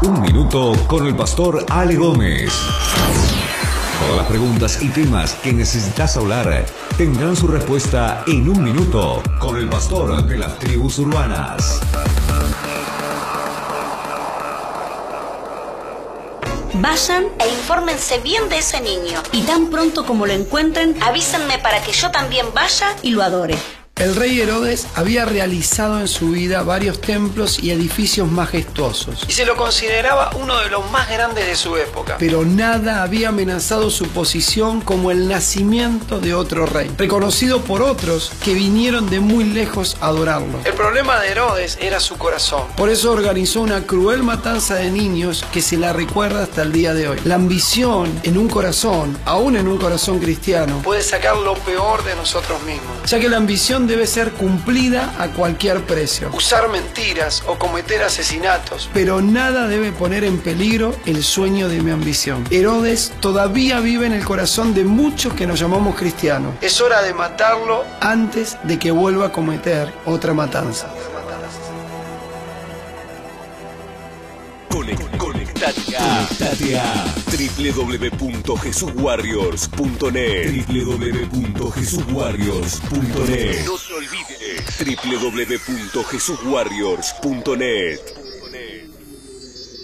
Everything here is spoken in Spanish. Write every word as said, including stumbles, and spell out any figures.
Un minuto con el pastor Ale Gómez. Todas las preguntas y temas que necesitas hablar tendrán su respuesta en un minuto con el pastor de las tribus urbanas. Vayan e infórmense bien de ese niño. Y tan pronto como lo encuentren, avísenme para que yo también vaya y lo adore. El rey Herodes había realizado en su vida varios templos y edificios majestuosos, y se lo consideraba uno de los más grandes de su época. Pero nada había amenazado su posición como el nacimiento de otro rey, reconocido por otros que vinieron de muy lejos a adorarlo. El problema de Herodes era su corazón. Por eso organizó una cruel matanza de niños que se la recuerda hasta el día de hoy. La ambición en un corazón, aún en un corazón cristiano, puede sacar lo peor de nosotros mismos, ya que la ambición debe ser cumplida a cualquier precio. Usar mentiras o cometer asesinatos, pero nada debe poner en peligro el sueño de mi ambición. Herodes todavía vive en el corazón de muchos que nos llamamos cristianos. Es hora de matarlo antes de que vuelva a cometer otra matanza. Conectate a, Conectate a doble u doble u doble u punto jesús warriors punto net doble u doble u doble u punto jesús warriors punto net. No te olvides doble u doble u doble u punto jesús warriors punto net.